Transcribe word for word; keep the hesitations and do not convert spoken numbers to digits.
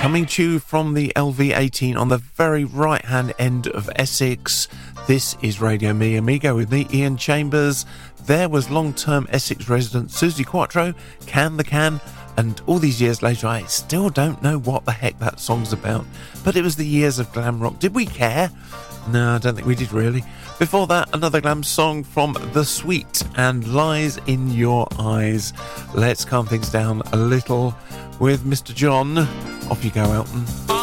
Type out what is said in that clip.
Coming to you from the L V eighteen on the very right-hand end of Essex. This is Radio Me Amigo with me, Ian Chambers. There was long-term Essex resident Susie Quattro, Can the Can, and all these years later I still don't know what the heck that song's about. But it was the years of glam rock. Did we care? No, I don't think we did really. Before that, another glam song from The Sweet and Lies in Your Eyes. Let's calm things down a little with Mister John. Off you go, Elton.